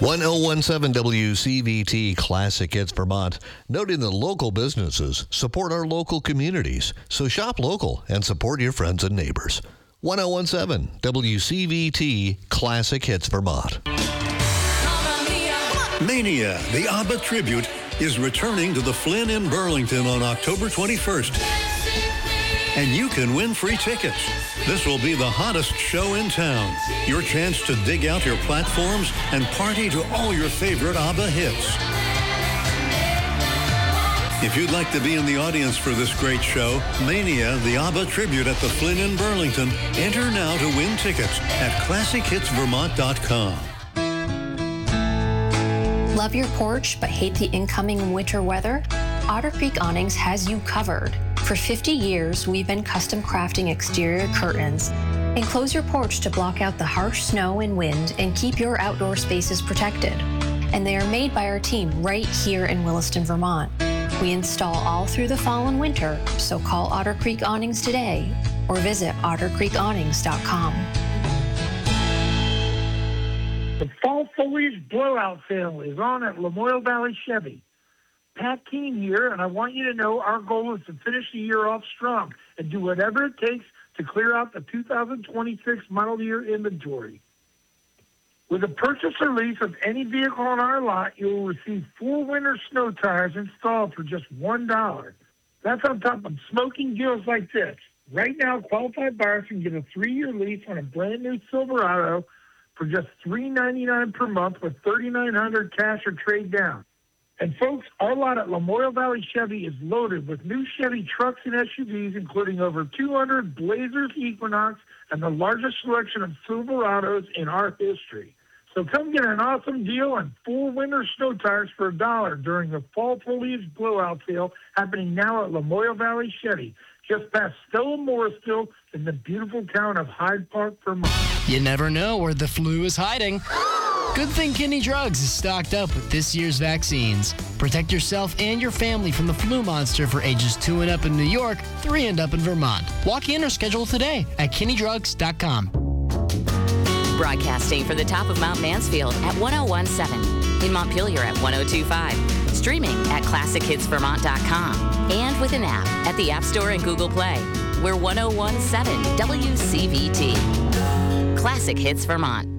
1017 WCVT Classic Hits Vermont, noting that local businesses support our local communities. So shop local and support your friends and neighbors. 1017 WCVT Classic Hits Vermont. Mania, the ABBA tribute, is returning to the Flynn in Burlington on October 21st. And you can win free tickets. This will be the hottest show in town. Your chance to dig out your platforms and party to all your favorite ABBA hits. If you'd like to be in the audience for this great show, Mania, the ABBA tribute at the Flynn in Burlington, enter now to win tickets at ClassicHitsVermont.com. Love your porch but hate the incoming winter weather? Otter Creek Awnings has you covered. For 50 years, we've been custom crafting exterior curtains. Enclose your porch to block out the harsh snow and wind and keep your outdoor spaces protected. And they are made by our team right here in Williston, Vermont. We install all through the fall and winter, so call Otter Creek Awnings today or visit OtterCreekAwnings.com. The Fall Foliage Blowout Sale is on at Lamoille Valley Chevy. Pat Keene here, and I want you to know our goal is to finish the year off strong and do whatever it takes to clear out the 2026 model year inventory. With a purchase or lease of any vehicle on our lot, you will receive 4 winter snow tires installed for just $1. That's on top of smoking deals like this. Right now, qualified buyers can get a 3-year lease on a brand new Silverado for just $399 per month with $3,900 cash or trade down. And folks, our lot at Lamoille Valley Chevy is loaded with new Chevy trucks and SUVs, including over 200 Blazers Equinox and the largest selection of Silverados in our history. So come get an awesome deal on 4 winter snow tires for $1 during the Fall Foliage Blowout Sale happening now at Lamoille Valley Chevy, just past Stella Morrisville in the beautiful town of Hyde Park, Vermont. You never know where the flu is hiding. Good thing Kinney Drugs is stocked up with this year's vaccines. Protect yourself and your family from the flu monster for ages 2 and up in New York, 3 and up in Vermont. Walk in or schedule today at KinneyDrugs.com. Broadcasting from the top of Mount Mansfield at 1017, in Montpelier at 1025, streaming at ClassicHitsVermont.com, and with an app at the App Store and Google Play. We're 1017 WCVT. Classic Hits Vermont.